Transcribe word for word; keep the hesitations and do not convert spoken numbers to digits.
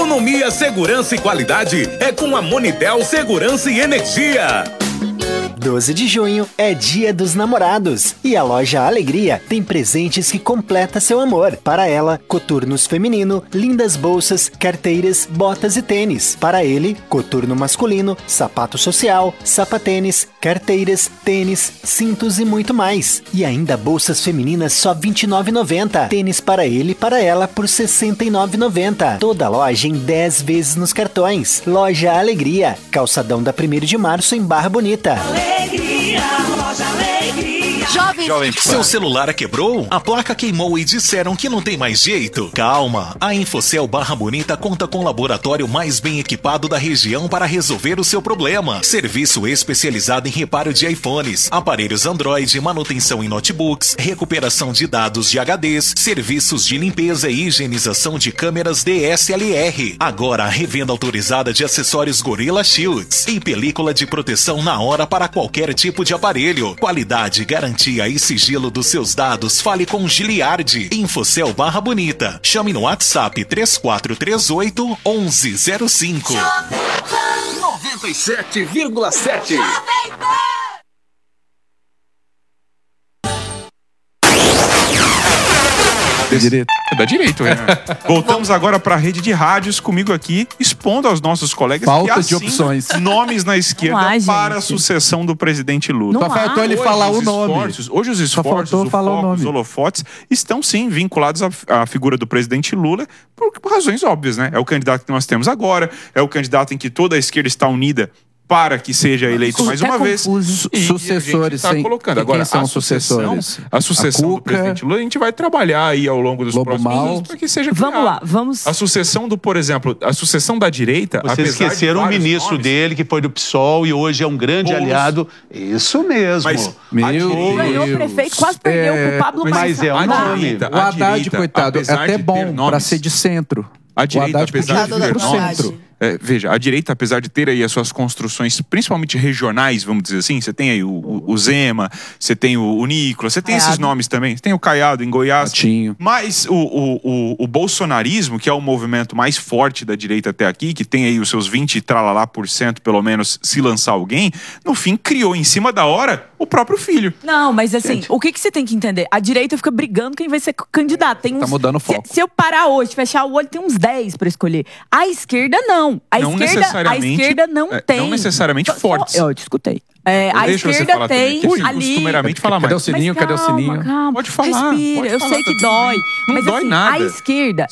Economia, segurança e qualidade é com a Monitel Segurança e Energia. doze de junho é Dia dos Namorados e a loja Alegria tem presentes que completa seu amor. Para ela, coturnos feminino, lindas bolsas, carteiras, botas e tênis. Para ele, coturno masculino, sapato social, sapatênis, carteiras, tênis, cintos e muito mais. E ainda bolsas femininas só vinte e nove reais e noventa centavos. Tênis para ele e para ela por sessenta e nove reais e noventa centavos. Toda a loja em dez vezes nos cartões. Loja Alegria, calçadão da primeiro de março em Barra Bonita. Alegria, loja Alegria. Jovem, Jovem seu celular quebrou? A placa queimou e disseram que não tem mais jeito? Calma, a Infocel Barra Bonita conta com o laboratório mais bem equipado da região para resolver o seu problema. Serviço especializado em reparo de iPhones, aparelhos Android, manutenção em notebooks, recuperação de dados de H Ds, serviços de limpeza e higienização de câmeras D S L R. Agora a revenda autorizada de acessórios Gorilla Shields e película de proteção na hora para qualquer tipo de aparelho. Qualidade, garantia e sigilo dos seus dados, fale com Giliardi. Infocel Barra Bonita. Chame no WhatsApp três quatro três oito, um um zero cinco. noventa e sete vírgula sete. Direito. É da direito, é. Voltamos agora para a rede de rádios, comigo aqui, expondo aos nossos colegas Falta que de opções. nomes na esquerda há, para a gente. sucessão do presidente Lula. Só Não faltou há. ele Hoje falar os o nome. esforços- hoje os Só esforços, faltou o falar o foco, nome. os holofotes estão sim vinculados à, à figura do presidente Lula por, por razões óbvias, né? É o candidato que nós temos agora, é o candidato em que toda a esquerda está unida para que seja eleito mais até uma vez. confuso. E Sucessores, a gente sem- tá colocando. quem Agora, são a os sucessão, sucessores? a sucessão A do Cuca, presidente Lula, a gente vai trabalhar aí ao longo dos Lobo próximos Mal. anos para que seja Vamos criado. lá, vamos. A sucessão do, por exemplo, a sucessão da direita, Vocês apesar esqueceram de o vários ministro nomes, dele, que foi do P SOL e hoje é um grande Boulos. aliado. Isso mesmo. Mas, Meu a direita- Ganhou o Deus. prefeito, quase perdeu É, pro Pablo mas Marçal. é um a nome. direita, O a Haddad, direita, coitado, é apesar até de bom ter pra nomes, ser de centro. A O direita, Haddad apesar podia de Coitado ter vir da pro nomes, centro. É, veja, a direita, apesar de ter aí as suas construções, principalmente regionais, vamos dizer assim, você tem aí o, o, o Zema, você tem o, o Nicolas, você tem esses Caiado. nomes também, você tem o Caiado em Goiás. Patinho. Mas o, o, o, o bolsonarismo, que é o movimento mais forte da direita até aqui, que tem aí os seus vinte e tralalá por cento, pelo menos, se lançar alguém, no fim criou em cima da hora o próprio filho. Não, mas assim, o que, que você tem que entender? A direita fica brigando quem vai ser candidato. Tem uns, Tá mudando o se- foco. Se, eu parar hoje, fechar o olho, tem uns dez pra escolher. A esquerda, não. A, Não esquerda, a necessariamente- esquerda não é, tem. não necessariamente Só- só- fortes. Eu te escutei. É, a Deixa você esquerda falar também, tem que eu ali... costumeiramente falar Cadê mais. o sininho? Mas Cadê o calma, sininho? calma. Pode falar, Respira, pode eu falar, sei tá que tudo dói. bem. Não mas dói assim, nada. a esquerda,